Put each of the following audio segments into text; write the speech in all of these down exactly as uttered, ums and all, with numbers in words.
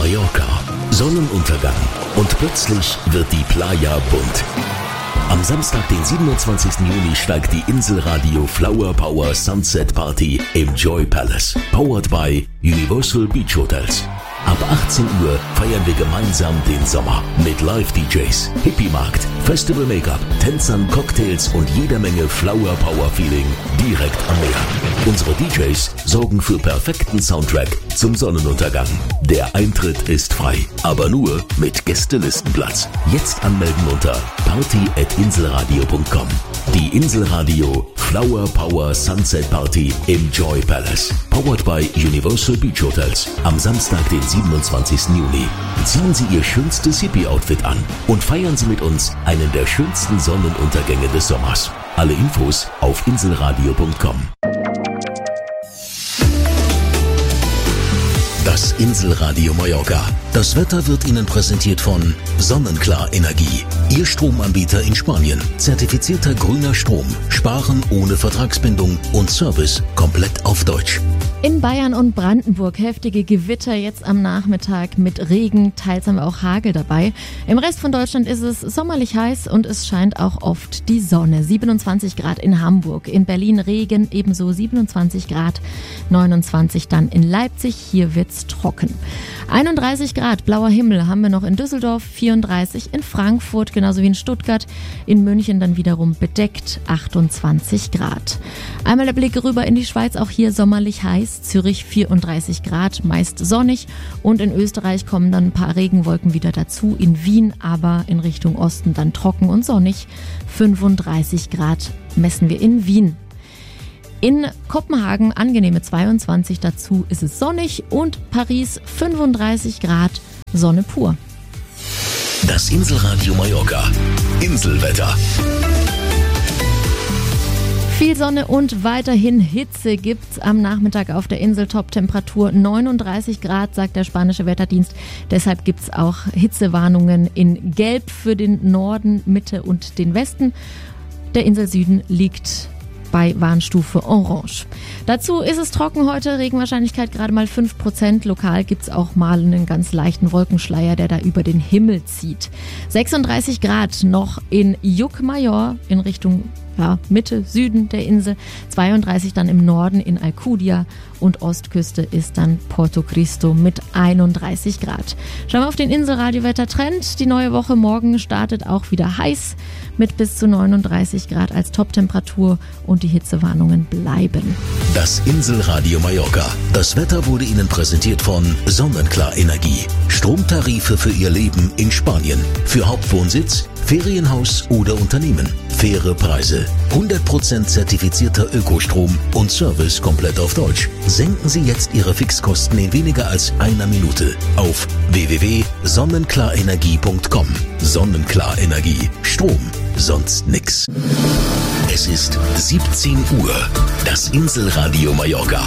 Mallorca. Sonnenuntergang. Und plötzlich wird die Playa bunt. Am Samstag, den siebenundzwanzigsten Juni, steigt die Inselradio Flower Power Sunset Party im Joy Palace. Powered by Universal Beach Hotels. Ab achtzehn Uhr feiern wir gemeinsam den Sommer mit Live-D Js, Hippie-Markt, Festival-Make-up, Tänzern, Cocktails und jeder Menge Flower-Power-Feeling direkt am Meer. Unsere D Js sorgen für perfekten Soundtrack zum Sonnenuntergang. Der Eintritt ist frei, aber nur mit Gästelistenplatz. Jetzt anmelden unter party at inselradio punkt com. Die Inselradio Flower Power Sunset Party im Joy Palace. Powered by Universal Beach Hotels. Am Samstag, den siebenundzwanzigsten Juni. Ziehen Sie Ihr schönstes Hippie-Outfit an und feiern Sie mit uns einen der schönsten Sonnenuntergänge des Sommers. Alle Infos auf inselradio punkt com. Das Inselradio Mallorca. Das Wetter wird Ihnen präsentiert von Sonnenklar Energie. Ihr Stromanbieter in Spanien. Zertifizierter grüner Strom. Sparen ohne Vertragsbindung und Service komplett auf Deutsch. In Bayern und Brandenburg heftige Gewitter jetzt am Nachmittag mit Regen, teils haben wir auch Hagel dabei. Im Rest von Deutschland ist es sommerlich heiß und es scheint auch oft die Sonne. siebenundzwanzig Grad in Hamburg, in Berlin Regen, ebenso siebenundzwanzig Grad, neunundzwanzig dann in Leipzig, hier wird's trocken. einunddreißig Grad, blauer Himmel haben wir noch in Düsseldorf, vierunddreißig in Frankfurt, genauso wie in Stuttgart, in München dann wiederum bedeckt, achtundzwanzig Grad. Einmal der Blick rüber in die Schweiz, auch hier sommerlich heiß. Zürich vierunddreißig Grad, meist sonnig und in Österreich kommen dann ein paar Regenwolken wieder dazu. In Wien aber in Richtung Osten dann trocken und sonnig. fünfunddreißig Grad messen wir in Wien. In Kopenhagen angenehme zweiundzwanzig, dazu ist es sonnig und Paris fünfunddreißig Grad, Sonne pur. Das Inselradio Mallorca. Inselwetter. Viel Sonne und weiterhin Hitze gibt's am Nachmittag auf der Insel. Top-Temperatur neununddreißig Grad, sagt der spanische Wetterdienst. Deshalb gibt's auch Hitzewarnungen in Gelb für den Norden, Mitte und den Westen. Der Inselsüden liegt bei Warnstufe Orange. Dazu ist es trocken heute, Regenwahrscheinlichkeit gerade mal fünf Prozent. Lokal gibt's auch mal einen ganz leichten Wolkenschleier, der da über den Himmel zieht. sechsunddreißig Grad noch in Llucmajor in Richtung ja, Mitte, Süden der Insel, zweiunddreißig dann im Norden in Alcudia und Ostküste ist dann Porto Cristo mit einunddreißig Grad. Schauen wir auf den Inselradio-Wetter-Trend. Die neue Woche morgen startet auch wieder heiß mit bis zu neununddreißig Grad als Toptemperatur und die Hitzewarnungen bleiben. Das Inselradio Mallorca. Das Wetter wurde Ihnen präsentiert von Sonnenklar Energie. Stromtarife für Ihr Leben in Spanien. Für Hauptwohnsitz, Ferienhaus oder Unternehmen. Faire Preise. hundert Prozent zertifizierter Ökostrom und Service komplett auf Deutsch. Senken Sie jetzt Ihre Fixkosten in weniger als einer Minute auf w w w punkt sonnenklar-energie punkt com. Sonnenklar Energie. Strom. Sonst nix. Es ist siebzehn Uhr. Das Inselradio Mallorca.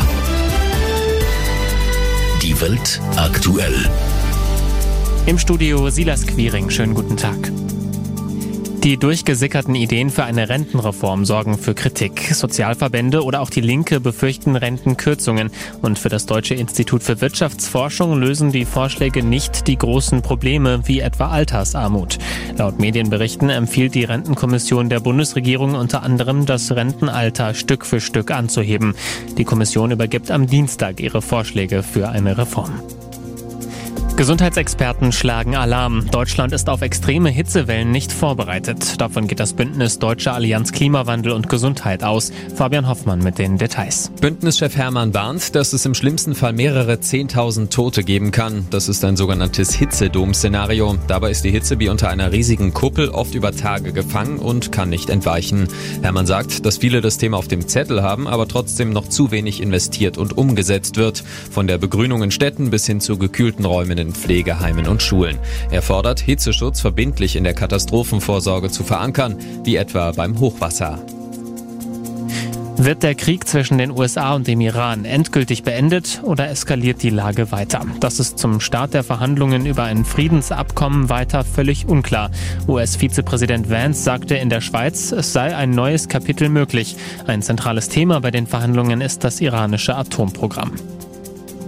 Die Welt aktuell. Im Studio Silas Quiring. Schönen guten Tag. Die durchgesickerten Ideen für eine Rentenreform sorgen für Kritik. Sozialverbände oder auch die Linke befürchten Rentenkürzungen. Und für das Deutsche Institut für Wirtschaftsforschung lösen die Vorschläge nicht die großen Probleme, wie etwa Altersarmut. Laut Medienberichten empfiehlt die Rentenkommission der Bundesregierung unter anderem, das Rentenalter Stück für Stück anzuheben. Die Kommission übergibt am Dienstag ihre Vorschläge für eine Reform. Gesundheitsexperten schlagen Alarm. Deutschland ist auf extreme Hitzewellen nicht vorbereitet. Davon geht das Bündnis Deutsche Allianz Klimawandel und Gesundheit aus. Fabian Hoffmann mit den Details. Bündnischef Hermann warnt, dass es im schlimmsten Fall mehrere zehntausend Tote geben kann. Das ist ein sogenanntes Hitzedom-Szenario. Dabei ist die Hitze wie unter einer riesigen Kuppel oft über Tage gefangen und kann nicht entweichen. Hermann sagt, dass viele das Thema auf dem Zettel haben, aber trotzdem noch zu wenig investiert und umgesetzt wird. Von der Begrünung in Städten bis hin zu gekühlten Räumen in Pflegeheimen und Schulen. Er fordert, Hitzeschutz verbindlich in der Katastrophenvorsorge zu verankern, wie etwa beim Hochwasser. Wird der Krieg zwischen den U S A und dem Iran endgültig beendet oder eskaliert die Lage weiter? Das ist zum Start der Verhandlungen über ein Friedensabkommen weiter völlig unklar. U S-Vizepräsident Vance sagte in der Schweiz, es sei ein neues Kapitel möglich. Ein zentrales Thema bei den Verhandlungen ist das iranische Atomprogramm.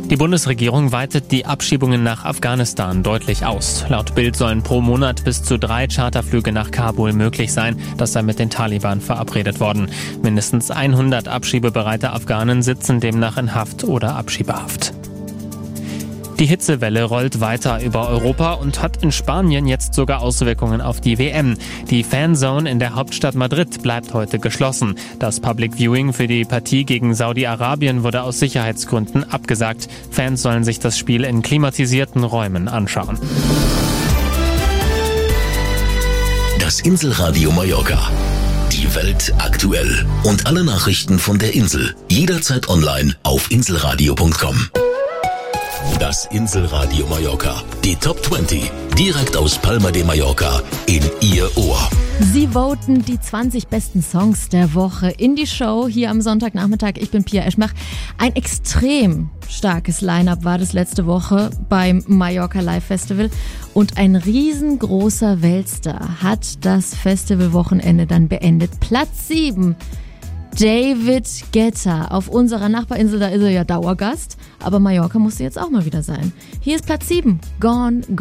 Die Bundesregierung weitet die Abschiebungen nach Afghanistan deutlich aus. Laut Bild sollen pro Monat bis zu drei Charterflüge nach Kabul möglich sein. Das sei mit den Taliban verabredet worden. Mindestens hundert abschiebebereite Afghanen sitzen demnach in Haft oder Abschiebehaft. Die Hitzewelle rollt weiter über Europa und hat in Spanien jetzt sogar Auswirkungen auf die W M. Die Fanzone in der Hauptstadt Madrid bleibt heute geschlossen. Das Public Viewing für die Partie gegen Saudi-Arabien wurde aus Sicherheitsgründen abgesagt. Fans sollen sich das Spiel in klimatisierten Räumen anschauen. Das Inselradio Mallorca. Die Welt aktuell. Und alle Nachrichten von der Insel. Jederzeit online auf inselradio punkt com. Das Inselradio Mallorca. Die Top zwanzig. Direkt aus Palma de Mallorca in Ihr Ohr. Sie voten die zwanzig besten Songs der Woche in die Show hier am Sonntagnachmittag. Ich bin Pia Eschmach. Ein extrem starkes Line-Up war das letzte Woche beim Mallorca Live Festival. Und ein riesengroßer Weltstar hat das Festivalwochenende dann beendet. Platz sieben. David Guetta. Auf unserer Nachbarinsel, da ist er ja Dauergast. Aber Mallorca musste jetzt auch mal wieder sein. Hier ist Platz sieben. Gone, Gone.